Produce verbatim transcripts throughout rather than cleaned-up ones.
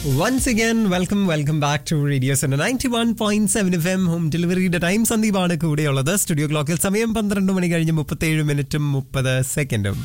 Once again, welcome, welcome back to Radio Center ninety-one point seven F M Home Delivery. The time സന്ദീപാണ് കൂടെയുള്ളത്. Studio ക്ലോക്കിൽ സമയം പന്ത്രണ്ട് മണി കഴിഞ്ഞ് മുപ്പത്തേഴ് മിനിറ്റും മുപ്പത് സെക്കൻഡും.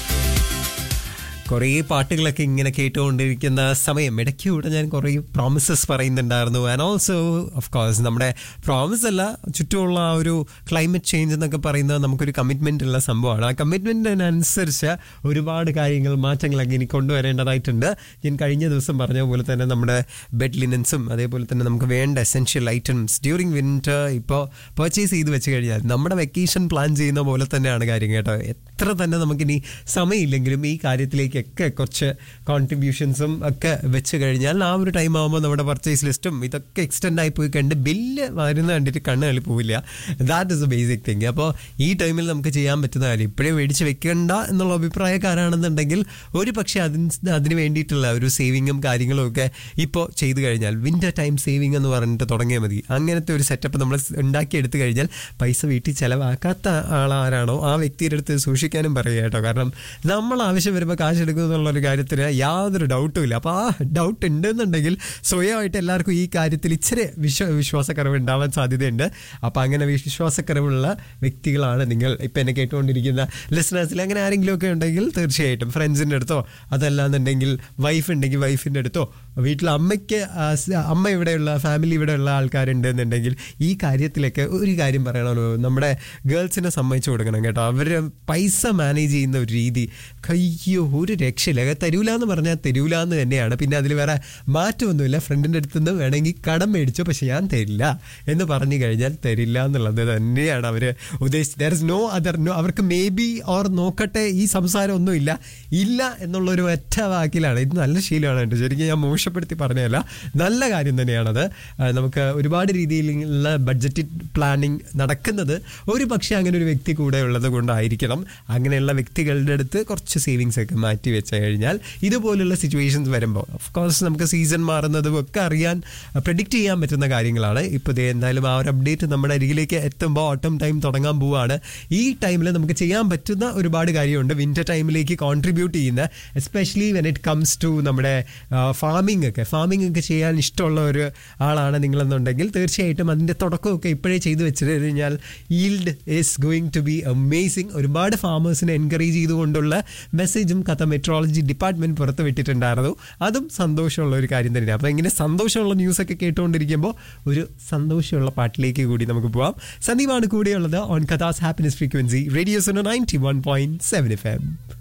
കുറേ പാട്ടുകളൊക്കെ ഇങ്ങനെ കേട്ടുകൊണ്ടിരിക്കുന്ന സമയം ഇടയ്ക്കൂടെ ഞാൻ കുറേ പ്രോമിസസ് പറയുന്നുണ്ടായിരുന്നു. ആൻഡ് ഓൾസോ ഓഫ് കോഴ്സ് നമ്മുടെ പ്രോമിസ് അല്ല, ചുറ്റുമുള്ള ആ ഒരു ക്ലൈമറ്റ് ചേഞ്ച് എന്നൊക്കെ പറയുന്നത് നമുക്കൊരു കമ്മിറ്റ്മെൻ്റ് ഉള്ള സംഭവമാണ്. ആ കമ്മിറ്റ്മെൻറ്റിനനുസരിച്ച് ഒരുപാട് കാര്യങ്ങൾ മാറ്റങ്ങളൊക്കെ ഇനി കൊണ്ടുവരേണ്ടതായിട്ടുണ്ട്. ഞാൻ കഴിഞ്ഞ ദിവസം പറഞ്ഞ പോലെ തന്നെ നമ്മുടെ ബെഡ് ലിനൻസും അതേപോലെ തന്നെ നമുക്ക് വേണ്ട എസെൻഷ്യൽ ഐറ്റംസ് ഡ്യൂറിങ് വിൻ്റർ ഇപ്പോൾ പർച്ചേസ് ചെയ്ത് വെച്ച് കഴിഞ്ഞാൽ നമ്മുടെ വെക്കേഷൻ പ്ലാൻ ചെയ്യുന്ന പോലെ തന്നെയാണ് കാര്യം കേട്ടോ. എത്ര തന്നെ നമുക്കിനി സമയമില്ലെങ്കിലും ഈ കാര്യത്തിലേക്ക് ഒക്കെ കുറച്ച് കോൺട്രിബ്യൂഷൻസും ഒക്കെ വെച്ച് കഴിഞ്ഞാൽ ആ ഒരു ടൈം ആകുമ്പോൾ നമ്മുടെ പർച്ചേസ് ലിസ്റ്റും ഇതൊക്കെ എക്സ്റ്റെൻഡ് ആയി പോയി കണ്ട് ബില്ല് വരുന്ന കണ്ടിട്ട് കണ്ണ് കളി പോവില്ല. That is A basic thing. അപ്പോൾ ഈ ടൈമിൽ നമുക്ക് ചെയ്യാൻ പറ്റുന്ന കാര്യം ഇപ്പോഴേ മേടിച്ച് വെക്കേണ്ട എന്നുള്ള അഭിപ്രായക്കാരാണെന്നുണ്ടെങ്കിൽ ഒരു പക്ഷേ അതിന് അതിന് വേണ്ടിയിട്ടുള്ള ഒരു സേവിങ്ങും കാര്യങ്ങളും ഒക്കെ ഇപ്പോൾ ചെയ്തു കഴിഞ്ഞാൽ വിൻ്റർ ടൈം സേവിങ് എന്ന് പറഞ്ഞിട്ട് തുടങ്ങിയാൽ മതി. അങ്ങനത്തെ ഒരു സെറ്റപ്പ് നമ്മൾ ഉണ്ടാക്കിയെടുത്തു കഴിഞ്ഞാൽ പൈസ വീട്ടിൽ ചിലവാക്കാത്ത ആളാരാണോ ആ വ്യക്തിയുടെ അടുത്ത് സൂക്ഷിക്കാനും പറയുക കേട്ടോ. കാരണം നമ്മൾ ആവശ്യം വരുമ്പോൾ കാശ് എടുക്കും എന്നുള്ളൊരു കാര്യത്തിന് യാതൊരു ഡൗട്ടും ഇല്ല. അപ്പോൾ ആ ഡൗട്ട് ഉണ്ടെന്നുണ്ടെങ്കിൽ സ്വയമായിട്ട് എല്ലാവർക്കും ഈ കാര്യത്തിൽ ഇച്ചിരി വിശ്വ വിശ്വാസക്കുറവ് ഉണ്ടാവാൻ സാധ്യതയുണ്ട്. അപ്പോൾ അങ്ങനെ വിശ്വാസക്കുറവുള്ള വ്യക്തികളാണ് നിങ്ങൾ ഇപ്പം എന്നെ കേട്ടുകൊണ്ടിരിക്കുന്ന ലിസണേഴ്സിൽ. അങ്ങനെ ആരെങ്കിലും ഒക്കെ ഉണ്ടെങ്കിൽ തീർച്ചയായിട്ടും ഫ്രണ്ട്സിൻ്റെ അടുത്തോ അതല്ലാന്നുണ്ടെങ്കിൽ വൈഫ് ഉണ്ടെങ്കിൽ വൈഫിൻ്റെ അടുത്തോ വീട്ടിൽ അമ്മയ്ക്ക് അമ്മ ഇവിടെയുള്ള ഫാമിലി ഇവിടെയുള്ള ആൾക്കാരുണ്ട് എന്നുണ്ടെങ്കിൽ ഈ കാര്യത്തിലൊക്കെ ഒരു കാര്യം പറയണമല്ലോ, നമ്മുടെ ഗേൾസിനെ സമ്മതിച്ചു കൊടുക്കണം കേട്ടോ. അവർ പൈസ മാനേജ് ചെയ്യുന്ന ഒരു രീതി കയ്യോ ഒരു രക്ഷയില്ല. തരൂല എന്ന് പറഞ്ഞാൽ തരൂല എന്ന് തന്നെയാണ്. പിന്നെ അതിൽ വേറെ മാറ്റമൊന്നുമില്ല. ഫ്രണ്ടിൻ്റെ അടുത്ത് നിന്ന് വേണമെങ്കിൽ കടം മേടിച്ചോ, പക്ഷെ ഞാൻ തരില്ല എന്ന് പറഞ്ഞു കഴിഞ്ഞാൽ തരില്ല എന്നുള്ളത് തന്നെയാണ് അവർ ഉദ്ദേശിച്ചത്. There is no other no. അവർക്ക് മേ ബി ഓർ നോക്കട്ടെ ഈ സംസാരമൊന്നുമില്ല ഇല്ല എന്നുള്ളൊരു ഒറ്റ വാക്കിലാണ്. ഇത് നല്ല ശീലമാണ് കേട്ടോ. ശരിക്കും ഞാൻ മോശപ്പെടുത്തി പറഞ്ഞതല്ല, നല്ല കാര്യം തന്നെയാണത്. നമുക്ക് ഒരുപാട് രീതിയിലുള്ള ബഡ്ജറ്റ് പ്ലാനിങ് നടക്കുന്നത് ഒരു പക്ഷേ അങ്ങനെ ഒരു വ്യക്തി കൂടെ ഉള്ളത് കൊണ്ടായിരിക്കണം. അങ്ങനെയുള്ള വ്യക്തികളുടെ അടുത്ത് കുറച്ച് സേവിങ്സ് ഒക്കെ മാറ്റി വെച്ച് കഴിഞ്ഞാൽ ഇതുപോലുള്ള സിറ്റുവേഷൻസ് വരുമ്പോൾ ഓഫ് കോഴ്സ് നമുക്ക് സീസൺ മാറുന്നതും ഒക്കെ അറിയാൻ പ്രെഡിക്റ്റ് ചെയ്യാൻ പറ്റുന്ന കാര്യങ്ങളാണ്. ഇപ്പോൾ ദേ എന്തായാലും ആ ഒരു അപ്ഡേറ്റ് നമ്മുടെ അരികിലേക്ക് എത്തുമ്പോൾ ഓട്ടം ടൈം തുടങ്ങാൻ പോവുകയാണ്. ഈ ടൈമിൽ നമുക്ക് ചെയ്യാൻ പറ്റുന്ന ഒരുപാട് കാര്യമുണ്ട് വിൻ്റർ ടൈമിലേക്ക് കോൺട്രിബ്യൂട്ട് ചെയ്യുന്ന, especially when it comes to നമ്മുടെ ഫാമിംഗ് ഒക്കെ ഫാമിംഗ് ഒക്കെ ചെയ്യാൻ ഇഷ്ടമുള്ള ഒരു ആളാണ് നിങ്ങളെന്നുണ്ടെങ്കിൽ തീർച്ചയായിട്ടും അതിൻ്റെ തുടക്കമൊക്കെ ഇപ്പോഴേ ചെയ്തു വെച്ചിട്ട് കഴിഞ്ഞാൽ yield is going to B amazing. ഒരുപാട് ഫാമേഴ്സിനെ എൻകറേജ് ചെയ്തുകൊണ്ടുള്ള മെസ്സേജും കഥ മെട്രോളജി ഡിപ്പാർട്ട്മെന്റ് പുറത്ത് വിട്ടിട്ടുണ്ടായിരുന്നു. അതും സന്തോഷമുള്ള ഒരു കാര്യം തന്നെയാണ്. അപ്പോൾ ഇങ്ങനെ സന്തോഷമുള്ള ന്യൂസൊക്കെ കേട്ടുകൊണ്ടിരിക്കുമ്പോൾ ഒരു സന്തോഷമുള്ള പാട്ടിലേക്ക് കൂടി നമുക്ക് പോവാം. സന്ദീപാണ് കൂടെയുള്ളത് on കഥാസ് happiness frequency radio Suno ninety one point seven F M.